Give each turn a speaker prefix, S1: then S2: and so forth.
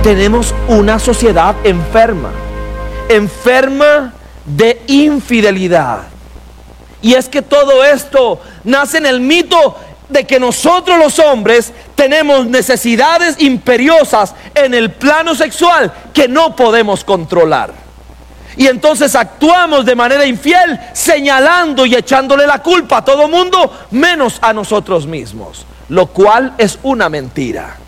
S1: Tenemos una sociedad enferma, enferma de infidelidad. Y es que todo esto nace en el mito de que nosotros los hombres tenemos necesidades imperiosas en el plano sexual que no podemos controlar. Y entonces actuamos de manera infiel, señalando y echándole la culpa a todo mundo, menos a nosotros mismos, lo cual es una mentira.